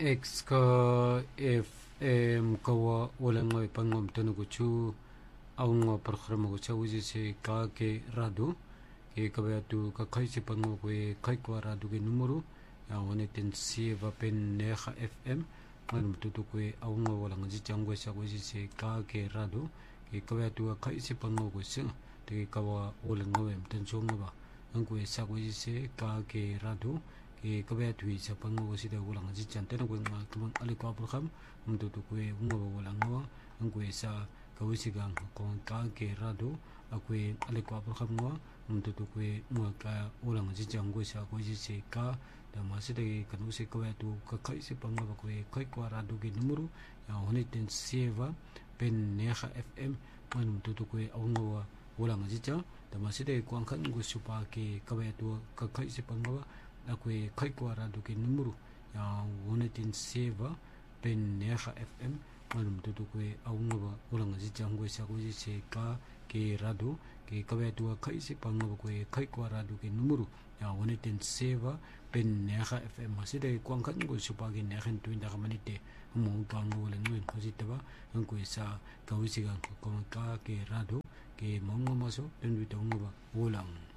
X ka FM kawa wala ngoy pangom tanugo chu aung programa ko cha uji se ka ke radu ke kabya tu ka khai se pango ko khai ko radu ke numero ya one ten sieva pen neha FM man tu ko aung wala ngaji changwe sa uji se ka ke radu ke kabya tu ka khai se pango ko se te kawa wala ngoy ten chong ba ang ko sa uji se ka ke radu ke kabya tu sa pango ko sida wala ngaji chan ten ko ma tumang ali ko program tu ko unga wala ngawa ang ko sa kawisigang kung ka ke rado akwe alekwa program wa mtutu kwe mwa ka ulang jijang go sa ko ji se ka da maside kanu se ko tu ka kai se panga ba kwe kai kwa rado ke numero ya hone ten seva pen neha fm man mtutu kwe aunga ulang jijang da maside ko kan go supa ke ka tu ka kai se panga ba akwe kai kwa rado ke numero ya hone ten seva pen neha fm malum tu ko aunga ba ulang ji jangwe sa ko ji se ka ke rado ke kabe tu khai se panga ko khai ko rado ke numero ya one ten seva pen neha fm maside kwang kan go supa ge nehan tu nda manite mo ka ngo le ngin ko ji ba ang ko sa ka wi sigang ko ka ke rado ke mongo maso ten wi to ngo ba ulang